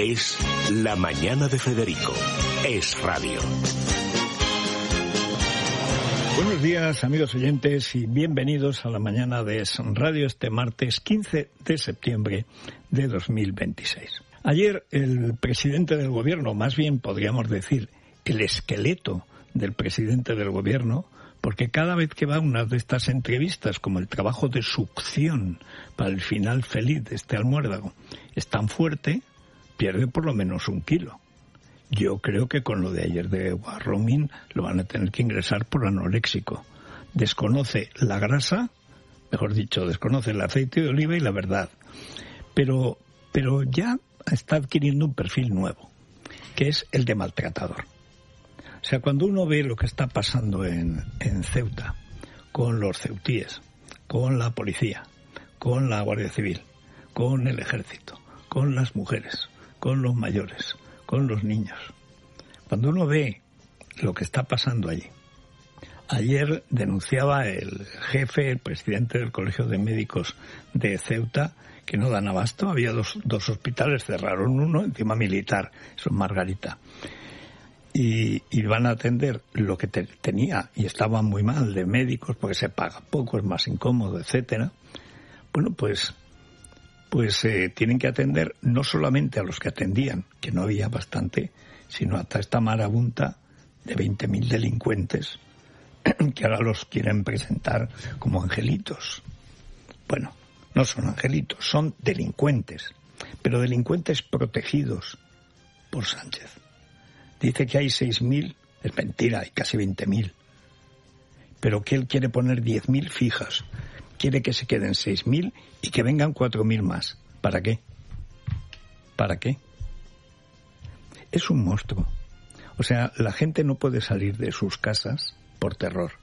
Es La Mañana de Federico. Es radio. Buenos días, amigos oyentes, y bienvenidos a La Mañana de Es Radio este martes 15 de septiembre de 2026. Ayer el presidente del gobierno, más bien podríamos decir el esqueleto del presidente del gobierno, porque cada vez que va a una de estas entrevistas, como el trabajo de succión para el final feliz de este almuérdago, es tan fuerte, pierde por lo menos 1 kilo. Yo creo que con lo de ayer de Warroming lo van a tener que ingresar por anoréxico. Desconoce la grasa, mejor dicho, desconoce el aceite de oliva y la verdad. Pero ya está adquiriendo un perfil nuevo, que es el de maltratador. O sea, cuando uno ve lo que está pasando en Ceuta, con los ceutíes, con la policía, con la Guardia Civil, con el ejército, con las mujeres, con los mayores, con los niños. Cuando uno ve lo que está pasando allí. Ayer denunciaba el jefe, el presidente del Colegio de Médicos de Ceuta, que no dan abasto. Había dos hospitales, cerraron uno, encima militar, eso es Margarita. Y van a atender lo que tenía, y estaba muy mal, de médicos, porque se paga poco, es más incómodo, etcétera. Bueno, pues tienen que atender no solamente a los que atendían, que no había bastante, sino hasta esta marabunta de 20.000 delincuentes que ahora los quieren presentar como angelitos. Bueno, no son angelitos, son delincuentes, pero delincuentes protegidos por Sánchez. Dice que hay 6.000, es mentira, hay casi 20.000, pero que él quiere poner 10.000 fijas. Quiere que se queden 6.000 y que vengan 4.000 más. ¿Para qué? ¿Para qué? Es un monstruo. O sea, la gente no puede salir de sus casas por terror.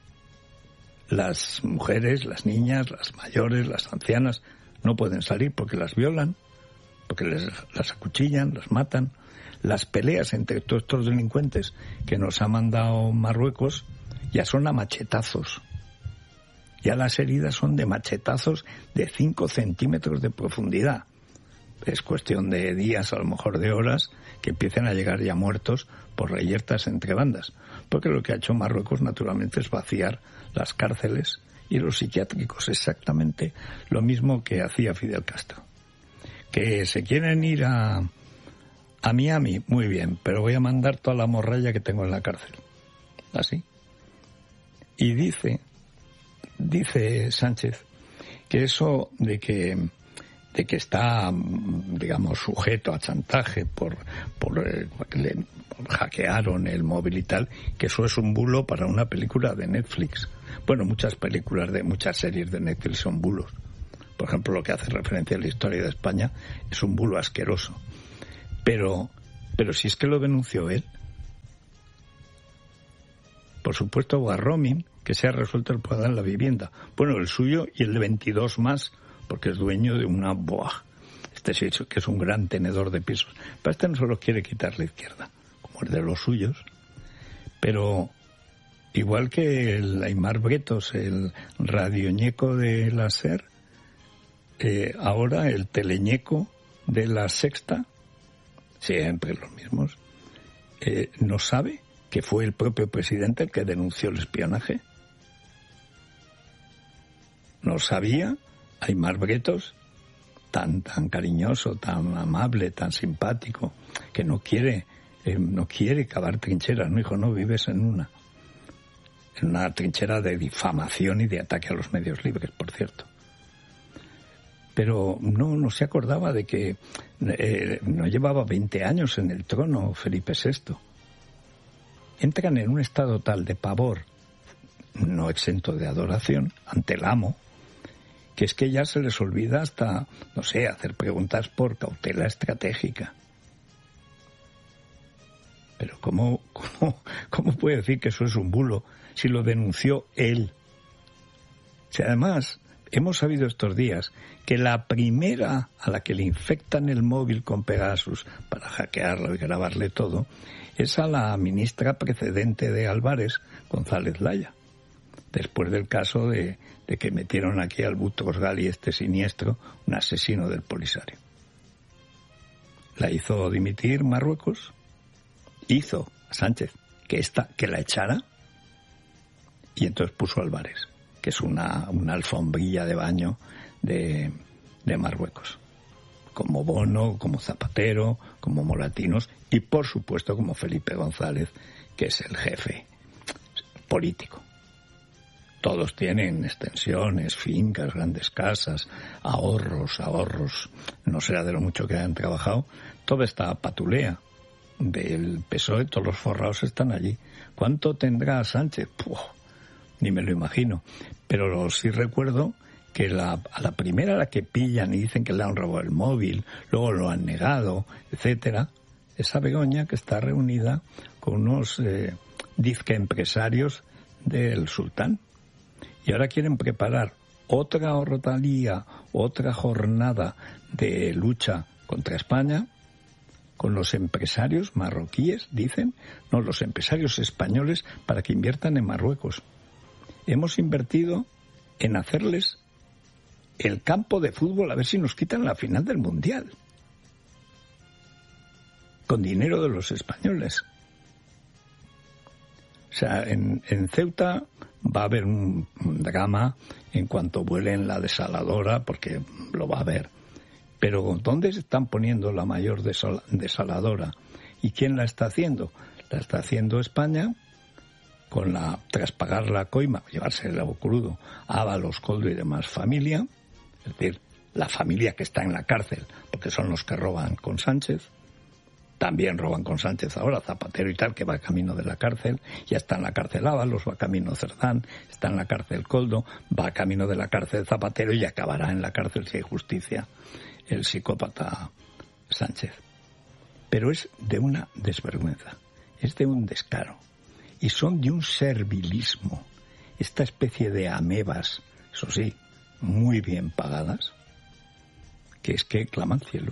Las mujeres, las niñas, las mayores, las ancianas no pueden salir porque las violan, porque las acuchillan, las matan. Las peleas entre todos estos delincuentes que nos ha mandado Marruecos ya son a machetazos. Ya las heridas son de machetazos de 5 centímetros de profundidad. Es cuestión de días, a lo mejor de horas, que empiecen a llegar ya muertos por reyertas entre bandas. Porque lo que ha hecho Marruecos, naturalmente, es vaciar las cárceles y los psiquiátricos. Exactamente lo mismo que hacía Fidel Castro. Que se quieren ir a Miami, muy bien, pero voy a mandar toda la morralla que tengo en la cárcel. Así. Y dice Sánchez que eso de que está, digamos, sujeto a chantaje por hackearon el móvil y tal, que eso es un bulo para una película de Netflix. Bueno, muchas series de Netflix son bulos. Por ejemplo, lo que hace referencia a la historia de España es un bulo asqueroso. Pero si es que lo denunció él. Por supuesto, Warroming, que se ha resuelto el problema en la vivienda. Bueno, el suyo y el de 22 más, porque es dueño de una BOAG. Este sí, que es un gran tenedor de pisos. Pero este no se los quiere quitar la izquierda, como el de los suyos. Pero igual que el Aimar Bretos, el radioñeco de la SER, ahora el teleñeco de la Sexta, siempre los mismos, no sabe que fue el propio presidente el que denunció el espionaje. No sabía Aimar Bretos, tan cariñoso, tan amable, tan simpático, que no quiere cavar trincheras. No, hijo, no, vives en una trinchera de difamación y de ataque a los medios libres, por cierto. Pero no se acordaba de que no llevaba 20 años en el trono Felipe VI. Entran en un estado tal de pavor, no exento de adoración, ante el amo, que es que ya se les olvida hasta, no sé, hacer preguntas por cautela estratégica. Pero ¿cómo puede decir que eso es un bulo si lo denunció él? Si además hemos sabido estos días que la primera a la que le infectan el móvil con Pegasus para hackearlo y grabarle todo es a la ministra precedente de Álvarez, González Laya, después del caso de que metieron aquí al Butros Ghali, este siniestro, un asesino del Polisario. la hizo dimitir Marruecos, hizo a Sánchez que la echara, y entonces puso a Álvarez, que es una alfombrilla de baño de Marruecos, como Bono, como Zapatero, como Moratinos y por supuesto como Felipe González, que es el jefe político. Todos tienen extensiones, fincas, grandes casas, ahorros, no será de lo mucho que han trabajado, toda esta patulea del PSOE, todos los forrados están allí. ¿Cuánto tendrá Sánchez? Ni me lo imagino. Pero sí recuerdo que a la primera a la que pillan y dicen que le han robado el móvil, luego lo han negado, etcétera, esa Begoña que está reunida con unos disque empresarios del sultán. Y ahora quieren preparar otra rotalía, otra jornada de lucha contra España con los empresarios marroquíes, dicen, no, los empresarios españoles, para que inviertan en Marruecos. Hemos invertido en hacerles el campo de fútbol a ver si nos quitan la final del Mundial. Con dinero de los españoles. O sea, en Ceuta va a haber un drama en cuanto vuelen la desaladora, porque lo va a haber. Pero ¿dónde se están poniendo la mayor desaladora? ¿Y quién la está haciendo? La está haciendo España, tras pagar la coima, llevarse el agua crudo, Ábalos, Coldo y demás familia, es decir, la familia que está en la cárcel, porque son los que roban con Sánchez. También roban con Sánchez ahora, Zapatero y tal, que va camino de la cárcel. Ya está en la cárcel Ábalos, va camino Cerdán, está en la cárcel Coldo, va camino de la cárcel Zapatero y acabará en la cárcel, si hay justicia, el psicópata Sánchez. Pero es de una desvergüenza, es de un descaro. Y son de un servilismo, esta especie de amebas, eso sí, muy bien pagadas, que es que claman cielo.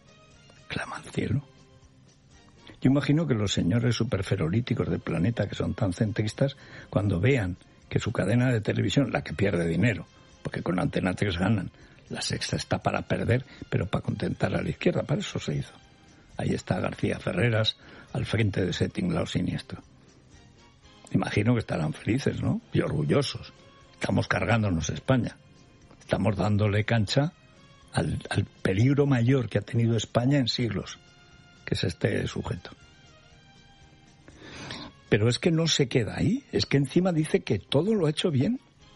Yo imagino que los señores superferolíticos del planeta, que son tan centristas, cuando vean que su cadena de televisión, la que pierde dinero, porque con Antena 3 ganan, la Sexta está para perder, pero para contentar a la izquierda, para eso se hizo. Ahí está García Ferreras al frente de ese tinglao siniestro. Imagino que estarán felices, ¿no? Y orgullosos. Estamos cargándonos España. Estamos dándole cancha al peligro mayor que ha tenido España en siglos, que es este sujeto. Pero es que no se queda ahí, es que encima dice que todo lo ha hecho bien.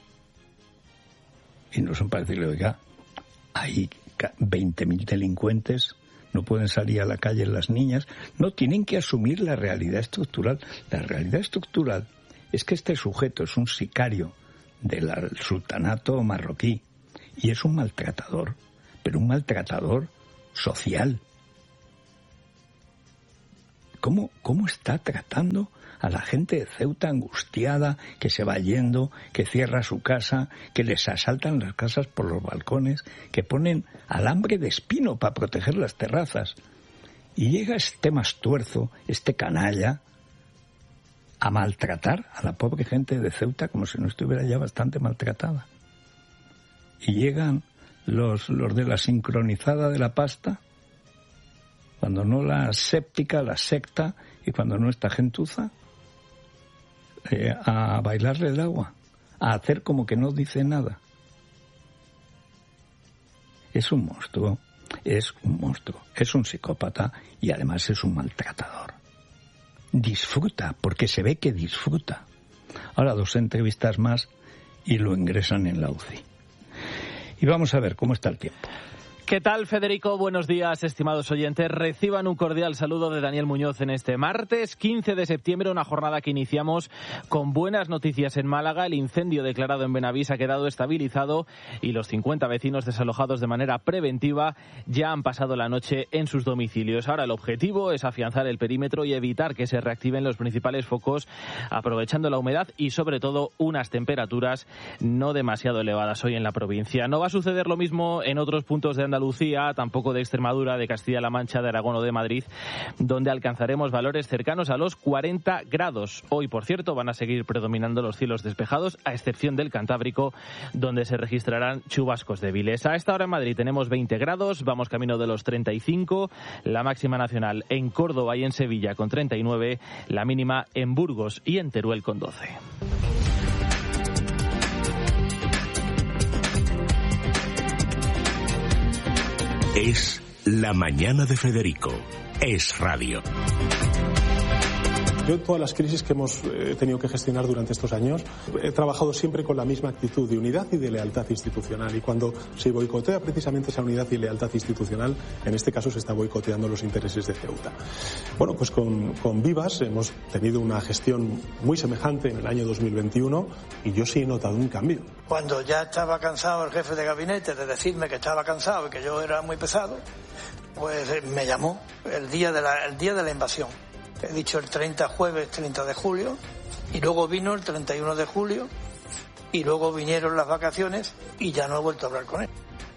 Y no son para decirle, oiga, hay 20.000 delincuentes, no pueden salir a la calle las niñas, no, tienen que asumir la realidad estructural. La realidad estructural es que este sujeto es un sicario del sultanato marroquí y es un maltratador, pero un maltratador social. ¿Cómo está tratando a la gente de Ceuta angustiada, que se va yendo, que cierra su casa, que les asaltan las casas por los balcones, que ponen alambre de espino para proteger las terrazas? Y llega este mastuerzo, este canalla, a maltratar a la pobre gente de Ceuta como si no estuviera ya bastante maltratada. Y llegan los de la sincronizada de la pasta, cuando no la séptica, la secta, y cuando no esta gentuza, a bailarle el agua, a hacer como que no dice nada. Es un monstruo, es un psicópata y además es un maltratador. Disfruta, porque se ve que disfruta. Ahora 2 entrevistas más y lo ingresan en la UCI. Y vamos a ver cómo está el tiempo. ¿Qué tal, Federico? Buenos días, estimados oyentes. Reciban un cordial saludo de Daniel Muñoz en este martes 15 de septiembre, una jornada que iniciamos con buenas noticias en Málaga. El incendio declarado en Benavís ha quedado estabilizado y los 50 vecinos desalojados de manera preventiva ya han pasado la noche en sus domicilios. Ahora el objetivo es afianzar el perímetro y evitar que se reactiven los principales focos, aprovechando la humedad y sobre todo unas temperaturas no demasiado elevadas hoy en la provincia. No va a suceder lo mismo en otros puntos de Andalucía, Andalucía, tampoco de Extremadura, de Castilla-La Mancha, de Aragón o de Madrid, donde alcanzaremos valores cercanos a los 40 grados. Hoy, por cierto, van a seguir predominando los cielos despejados, a excepción del Cantábrico, donde se registrarán chubascos débiles. A esta hora en Madrid tenemos 20 grados, vamos camino de los 35, la máxima nacional en Córdoba y en Sevilla con 39, la mínima en Burgos y en Teruel con 12. Es La Mañana de Federico. Es Radio. Yo, todas las crisis que hemos tenido que gestionar durante estos años, he trabajado siempre con la misma actitud de unidad y de lealtad institucional. Y cuando se boicotea precisamente esa unidad y lealtad institucional, en este caso se está boicoteando los intereses de Ceuta. Bueno, pues con Vivas hemos tenido una gestión muy semejante en el año 2021 y yo sí he notado un cambio. Cuando ya estaba cansado el jefe de gabinete de decirme que estaba cansado y que yo era muy pesado, pues me llamó el día de la invasión. He dicho el jueves 30 de julio, y luego vino el 31 de julio, y luego vinieron las vacaciones, y ya no he vuelto a hablar con él.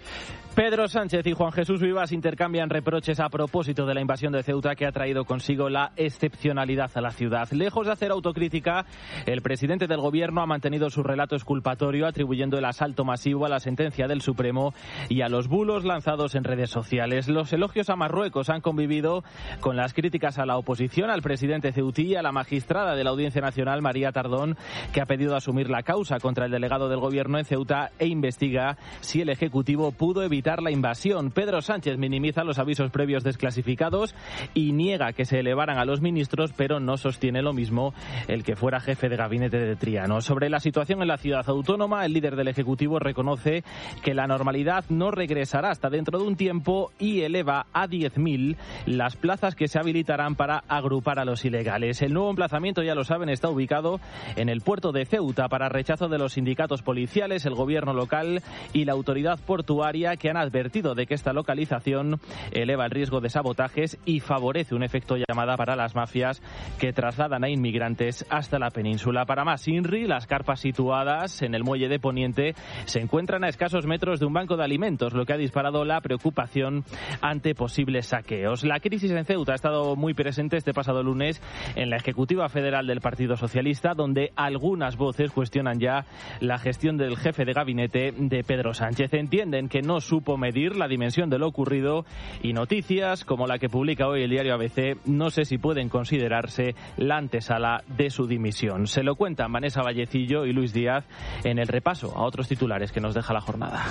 Pedro Sánchez y Juan Jesús Vivas intercambian reproches a propósito de la invasión de Ceuta, que ha traído consigo la excepcionalidad a la ciudad. Lejos de hacer autocrítica, el presidente del Gobierno ha mantenido su relato exculpatorio, atribuyendo el asalto masivo a la sentencia del Supremo y a los bulos lanzados en redes sociales. Los elogios a Marruecos han convivido con las críticas a la oposición, al presidente ceutí y a la magistrada de la Audiencia Nacional, María Tardón, que ha pedido asumir la causa contra el delegado del Gobierno en Ceuta e investiga si el Ejecutivo pudo evitar la invasión. Pedro Sánchez minimiza los avisos previos desclasificados y niega que se elevaran a los ministros, pero no sostiene lo mismo el que fuera jefe de gabinete de Triano. Sobre la situación en la ciudad autónoma, el líder del Ejecutivo reconoce que la normalidad no regresará hasta dentro de un tiempo y eleva a 10.000 las plazas que se habilitarán para agrupar a los ilegales. El nuevo emplazamiento, ya lo saben, está ubicado en el puerto de Ceuta para rechazo de los sindicatos policiales, el gobierno local y la autoridad portuaria, que han advertido de que esta localización eleva el riesgo de sabotajes y favorece un efecto llamada para las mafias que trasladan a inmigrantes hasta la península. Para más INRI, las carpas situadas en el muelle de Poniente se encuentran a escasos metros de un banco de alimentos, lo que ha disparado la preocupación ante posibles saqueos. La crisis en Ceuta ha estado muy presente este pasado lunes en la Ejecutiva Federal del Partido Socialista, donde algunas voces cuestionan ya la gestión del jefe de gabinete de Pedro Sánchez. Entienden que no supo medir la dimensión de lo ocurrido y noticias como la que publica hoy el diario ABC no sé si pueden considerarse la antesala de su dimisión. Se lo cuentan Vanessa Vallecillo y Luis Díaz en el repaso a otros titulares que nos deja la jornada.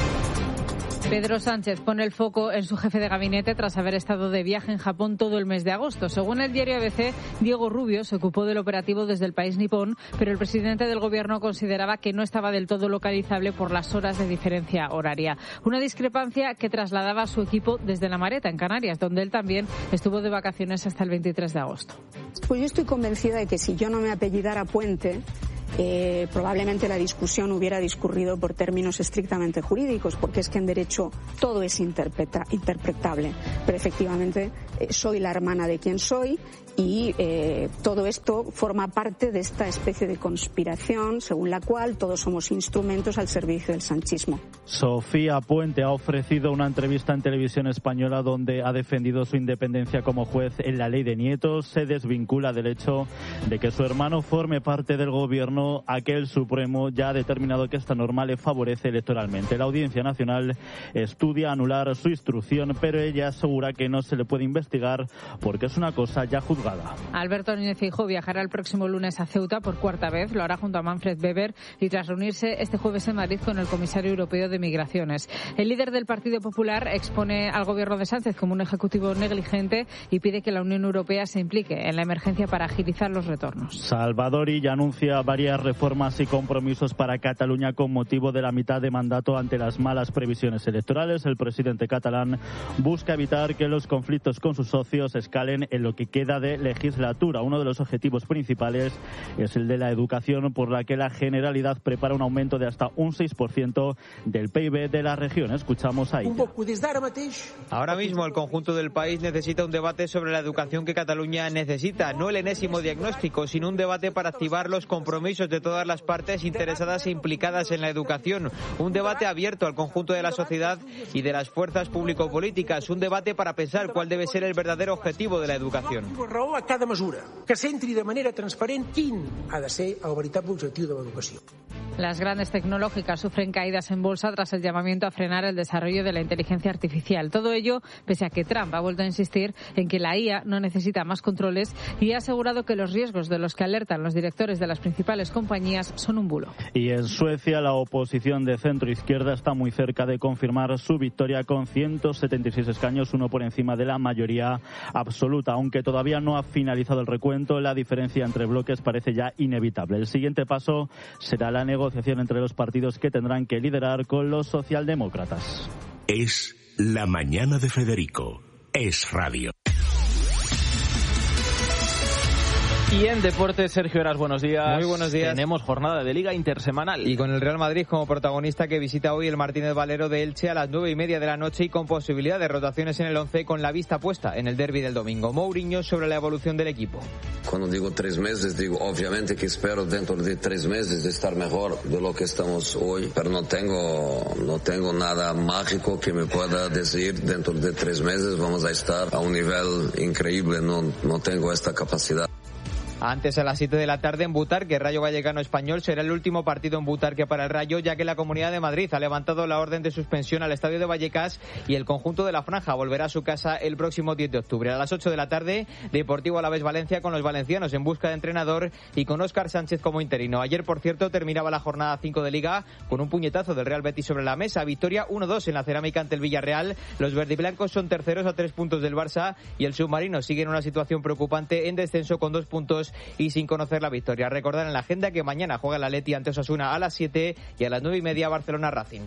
Pedro Sánchez pone el foco en su jefe de gabinete tras haber estado de viaje en Japón todo el mes de agosto. Según el diario ABC, Diego Rubio se ocupó del operativo desde el país nipón, pero el presidente del Gobierno consideraba que no estaba del todo localizable por las horas de diferencia horaria. Una discrepancia que trasladaba a su equipo desde La Mareta, en Canarias, donde él también estuvo de vacaciones hasta el 23 de agosto. Pues yo estoy convencida de que si yo no me apellidara Puente, probablemente la discusión hubiera discurrido por términos estrictamente jurídicos, porque es que en derecho todo es interpretable. Pero efectivamente soy la hermana de quien soy y todo esto forma parte de esta especie de conspiración según la cual todos somos instrumentos al servicio del sanchismo. Sofía Puente ha ofrecido una entrevista en Televisión Española donde ha defendido su independencia como juez en la ley de nietos. Se desvincula del hecho de que su hermano forme parte del Gobierno, a que el Supremo ya ha determinado que esta norma le favorece electoralmente. La Audiencia Nacional estudia anular su instrucción, pero ella asegura que no se le puede investigar porque es una cosa ya juzgada. Alberto Núñez Feijóo viajará el próximo lunes a Ceuta por cuarta vez. Lo hará junto a Manfred Weber y tras reunirse este jueves en Madrid con el comisario europeo de Migraciones. El líder del Partido Popular expone al gobierno de Sánchez como un ejecutivo negligente y pide que la Unión Europea se implique en la emergencia para agilizar los retornos. Salvador Illa anuncia varias reformas y compromisos para Cataluña con motivo de la mitad de mandato ante las malas previsiones electorales. El presidente catalán busca evitar que los conflictos con sus socios escalen en lo que queda de de legislatura. Uno de los objetivos principales es el de la educación, por la que la Generalidad prepara un aumento de hasta un 6% del PIB de la región. Escuchamos ahí. Ahora mismo el conjunto del país necesita un debate sobre la educación que Cataluña necesita, no el enésimo diagnóstico, sino un debate para activar los compromisos de todas las partes interesadas e implicadas en la educación. Un debate abierto al conjunto de la sociedad y de las fuerzas público-políticas. Un debate para pensar cuál debe ser el verdadero objetivo de la educación. A cada mesura, que centri de manera transparent quin ha de ser el veritable objectiu de l'educació. Las grandes tecnológicas sufren caídas en bolsa tras el llamamiento a frenar el desarrollo de la inteligencia artificial. Todo ello pese a que Trump ha vuelto a insistir en que la IA no necesita más controles y ha asegurado que los riesgos de los que alertan los directores de las principales compañías son un bulo. Y en Suecia la oposición de centro-izquierda está muy cerca de confirmar su victoria con 176 escaños, uno por encima de la mayoría absoluta. Aunque todavía no ha finalizado el recuento, la diferencia entre bloques parece ya inevitable. El siguiente paso será la negociación entre los partidos que tendrán que liderar con los socialdemócratas. Es la mañana de Federico. Es radio. Y en deportes, Sergio Heras, buenos días. Muy buenos días. Tenemos jornada de Liga intersemanal. Y con el Real Madrid como protagonista, que visita hoy el Martínez Valero de Elche a las 9:30 de la noche y con posibilidad de rotaciones en el 11 con la vista puesta en el derbi del domingo. Mourinho sobre la evolución del equipo. Cuando digo 3 meses, digo obviamente que espero dentro de 3 meses estar mejor de lo que estamos hoy, pero no tengo nada mágico que me pueda decir dentro de 3 meses vamos a estar a un nivel increíble, no tengo esta capacidad. Antes, a las 7 de la tarde en Butarque, Rayo Vallecano Español será el último partido en Butarque para el Rayo, ya que la Comunidad de Madrid ha levantado la orden de suspensión al estadio de Vallecas y el conjunto de la Franja volverá a su casa el próximo 10 de octubre. A las 8 de la tarde, Deportivo Alavés Valencia con los valencianos en busca de entrenador y con Óscar Sánchez como interino. Ayer, por cierto, terminaba la jornada 5 de Liga con un puñetazo del Real Betis sobre la mesa. Victoria 1-2 en la Cerámica ante el Villarreal. Los verdiblancos son terceros a 3 puntos del Barça y el submarino sigue en una situación preocupante en descenso con 2 puntos y sin conocer la victoria. Recordar en la agenda que mañana juega el Atleti ante Osasuna a las 7 y a las 9:30 Barcelona Racing.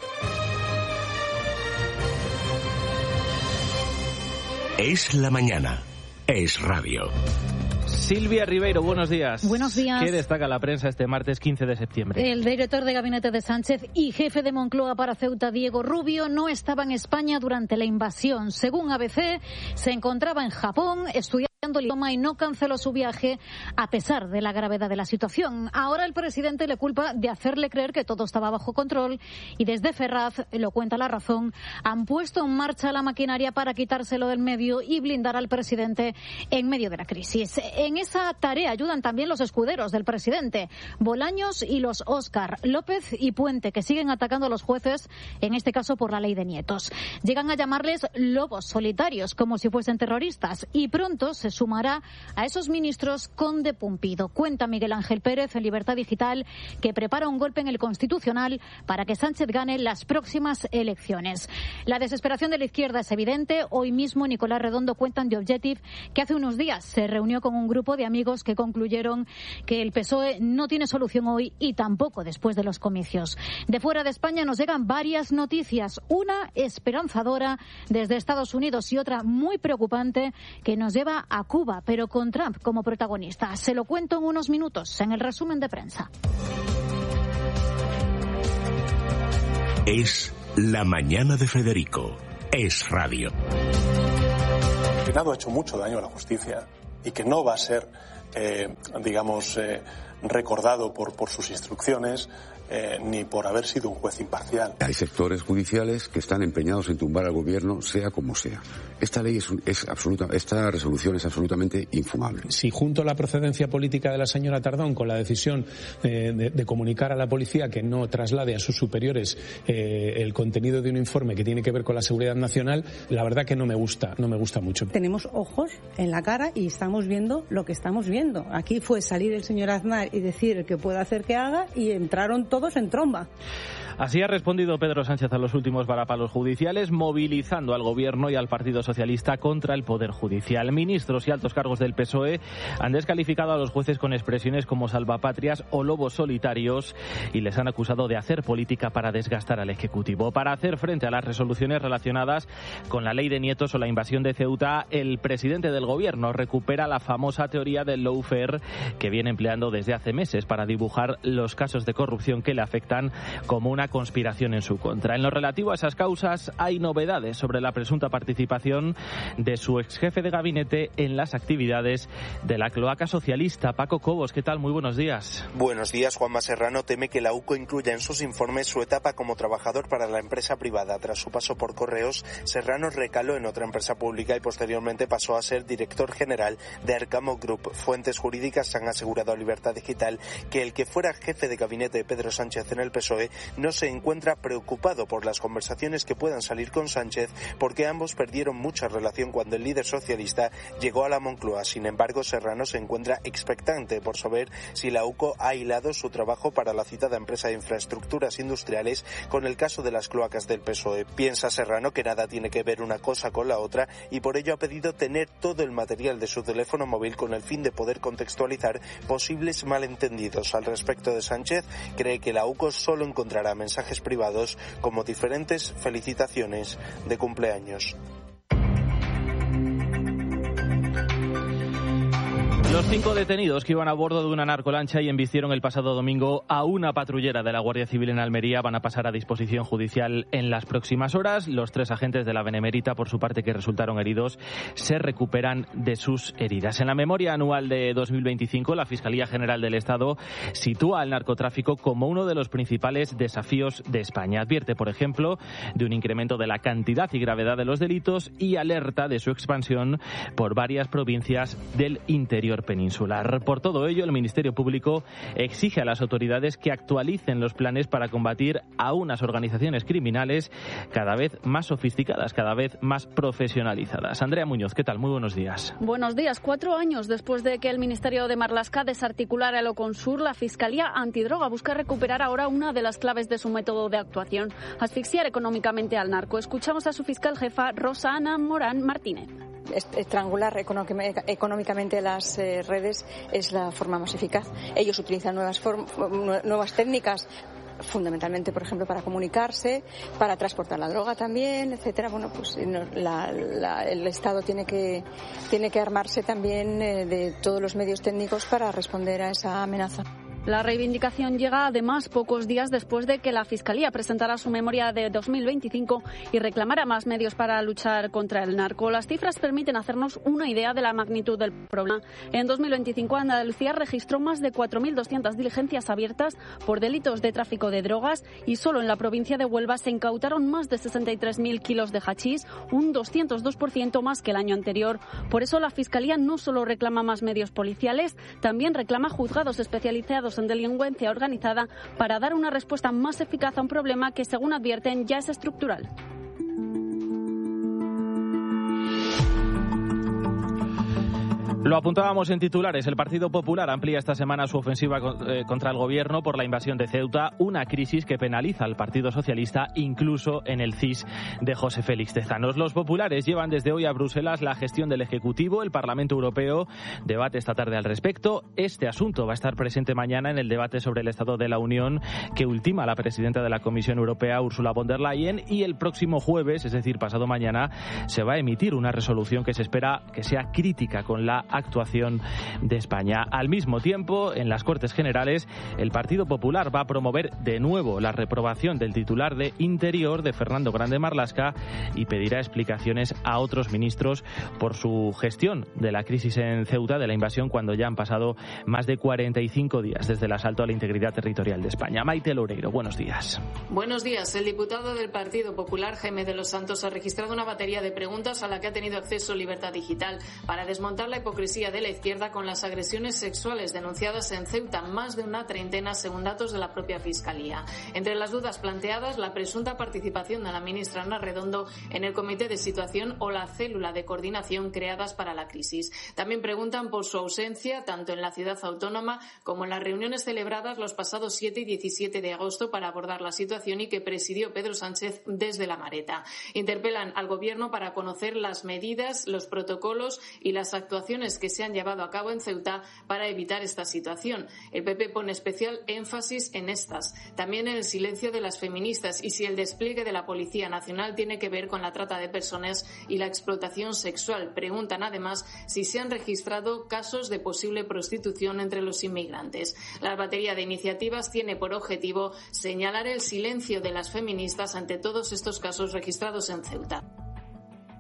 Es la mañana. Es radio. Silvia Ribeiro, buenos días. Buenos días. ¿Qué destaca la prensa este martes 15 de septiembre? El director de gabinete de Sánchez y jefe de Moncloa para Ceuta, Diego Rubio, no estaba en España durante la invasión. Según ABC, se encontraba en Japón estudiando el idioma y no canceló su viaje a pesar de la gravedad de la situación. Ahora el presidente le culpa de hacerle creer que todo estaba bajo control y desde Ferraz, lo cuenta La Razón, han puesto en marcha la maquinaria para quitárselo del medio y blindar al presidente en medio de la crisis. En esa tarea ayudan también los escuderos del presidente, Bolaños y los Óscar, López y Puente, que siguen atacando a los jueces, en este caso por la ley de nietos. Llegan a llamarles lobos solitarios, como si fuesen terroristas, y pronto se sumará a esos ministros Conde Pumpido. Cuenta Miguel Ángel Pérez en Libertad Digital que prepara un golpe en el Constitucional para que Sánchez gane las próximas elecciones. La desesperación de la izquierda es evidente. Hoy mismo Nicolás Redondo cuenta en The Objective que hace unos días se reunió con un grupo de amigos que concluyeron que el PSOE no tiene solución hoy y tampoco después de los comicios. De fuera de España nos llegan varias noticias, una esperanzadora desde Estados Unidos y otra muy preocupante que nos lleva a Cuba, pero con Trump como protagonista. Se lo cuento en unos minutos en el resumen de prensa. Es la mañana de Federico. Es radio. El Senado ha hecho mucho daño a la justicia y que no va a ser, recordado por sus instrucciones ni por haber sido un juez imparcial. Hay sectores judiciales que están empeñados en tumbar al gobierno, sea como sea. Esta ley esta resolución es absolutamente infumable. Si junto la procedencia política de la señora Tardón con la decisión de comunicar a la policía que no traslade a sus superiores el contenido de un informe que tiene que ver con la seguridad nacional, la verdad que no me gusta mucho. Tenemos ojos en la cara y estamos viendo lo que estamos viendo. Aquí fue salir el señor Aznar y decir el que pueda hacer que haga y entraron todos en tromba. Así ha respondido Pedro Sánchez a los últimos varapalos judiciales, movilizando al Gobierno y al Partido Socialista contra el Poder Judicial. Ministros y altos cargos del PSOE han descalificado a los jueces con expresiones como salvapatrias o lobos solitarios y les han acusado de hacer política para desgastar al Ejecutivo. Para hacer frente a las resoluciones relacionadas con la ley de nietos o la invasión de Ceuta, el presidente del Gobierno recupera la famosa teoría del lawfare que viene empleando desde hace meses para dibujar los casos de corrupción que le afectan como una conspiración en su contra. En lo relativo a esas causas, hay novedades sobre la presunta participación de su exjefe de gabinete en las actividades de la cloaca socialista. Paco Cobos, ¿qué tal? Muy buenos días. Buenos días. Juanma Serrano teme que la UCO incluya en sus informes su etapa como trabajador para la empresa privada. Tras su paso por Correos, Serrano recaló en otra empresa pública y posteriormente pasó a ser director general de Arcamo Group. Fuentes jurídicas han asegurado a Libertad Digital que el que fuera jefe de gabinete de Pedro Sánchez en el PSOE no se encuentra preocupado por las conversaciones que puedan salir con Sánchez, porque ambos perdieron mucha relación cuando el líder socialista llegó a la Moncloa. Sin embargo, Serrano se encuentra expectante por saber si la UCO ha hilado su trabajo para la citada empresa de infraestructuras industriales con el caso de las cloacas del PSOE. Piensa Serrano que nada tiene que ver una cosa con la otra y por ello ha pedido tener todo el material de su teléfono móvil con el fin de poder contextualizar posibles malentendidos. Al respecto de Sánchez, cree que la UCO solo encontrará mensajes privados como diferentes felicitaciones de cumpleaños. Los 5 detenidos que iban a bordo de una narcolancha y embistieron el pasado domingo a una patrullera de la Guardia Civil en Almería van a pasar a disposición judicial en las próximas horas. Los 3 agentes de la Benemérita, por su parte, que resultaron heridos, se recuperan de sus heridas. En la memoria anual de 2025, la Fiscalía General del Estado sitúa al narcotráfico como uno de los principales desafíos de España. Advierte, por ejemplo, de un incremento de la cantidad y gravedad de los delitos y alerta de su expansión por varias provincias del interior peninsular. Por todo ello, el Ministerio Público exige a las autoridades que actualicen los planes para combatir a unas organizaciones criminales cada vez más sofisticadas, cada vez más profesionalizadas. Andrea Muñoz, ¿qué tal? Muy buenos días. Buenos días. 4 años después de que el Ministerio de Marlaska desarticulara el Oconsur, la Fiscalía Antidroga busca recuperar ahora una de las claves de su método de actuación: asfixiar económicamente al narco. Escuchamos a su fiscal jefa, Rosa Ana Morán Martínez. Estrangular económicamente las redes es la forma más eficaz. Ellos utilizan nuevas técnicas, fundamentalmente, por ejemplo, para comunicarse, para transportar la droga también, etcétera. Bueno, pues el Estado tiene que armarse también de todos los medios técnicos para responder a esa amenaza. La reivindicación llega además pocos días después de que la Fiscalía presentara su memoria de 2025 y reclamara más medios para luchar contra el narco. Las cifras permiten hacernos una idea de la magnitud del problema. En 2025 Andalucía registró más de 4.200 diligencias abiertas por delitos de tráfico de drogas y solo en la provincia de Huelva se incautaron más de 63.000 kilos de hachís, un 202% más que el año anterior. Por eso la Fiscalía no solo reclama más medios policiales, también reclama juzgados especializados en delincuencia organizada para dar una respuesta más eficaz a un problema que, según advierten, ya es estructural. Lo apuntábamos en titulares. El Partido Popular amplía esta semana su ofensiva contra el Gobierno por la invasión de Ceuta, una crisis que penaliza al Partido Socialista, incluso en el CIS de José Félix Tezanos. Los populares llevan desde hoy a Bruselas la gestión del Ejecutivo. El Parlamento Europeo debate esta tarde al respecto. Este asunto va a estar presente mañana en el debate sobre el Estado de la Unión que ultima la presidenta de la Comisión Europea, Ursula von der Leyen, y el próximo jueves, es decir, pasado mañana, se va a emitir una resolución que se espera que sea crítica con la actuación de España. Al mismo tiempo, en las Cortes Generales, el Partido Popular va a promover de nuevo la reprobación del titular de Interior, de Fernando Grande Marlaska, y pedirá explicaciones a otros ministros por su gestión de la crisis en Ceuta, de la invasión, cuando ya han pasado más de 45 días desde el asalto a la integridad territorial de España. Maite Loureiro, buenos días. Buenos días. El diputado del Partido Popular, Jaime de los Santos, ha registrado una batería de preguntas a la que ha tenido acceso Libertad Digital para desmontar la hipocresía hipocresía de la izquierda con las agresiones sexuales denunciadas en Ceuta, más de una treintena según datos de la propia Fiscalía. Entre las dudas planteadas, la presunta participación de la ministra Ana Redondo en el comité de situación o la célula de coordinación creadas para la crisis. También preguntan por su ausencia tanto en la ciudad autónoma como en las reuniones celebradas los pasados 7 y 17 de agosto para abordar la situación y que presidió Pedro Sánchez desde La Mareta. Interpelan al Gobierno para conocer las medidas, los protocolos y las actuaciones que se han llevado a cabo en Ceuta para evitar esta situación. El PP pone especial énfasis en estas, también en el silencio de las feministas y si el despliegue de la Policía Nacional tiene que ver con la trata de personas y la explotación sexual. Preguntan además si se han registrado casos de posible prostitución entre los inmigrantes. La batería de iniciativas tiene por objetivo señalar el silencio de las feministas ante todos estos casos registrados en Ceuta.